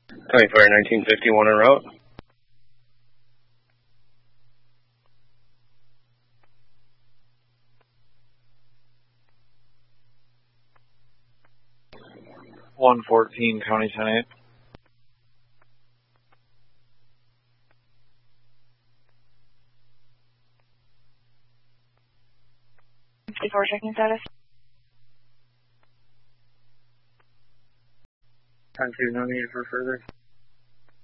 24 1951 en route. (114) County 10-8. Before checking status. 10-2, no need for further.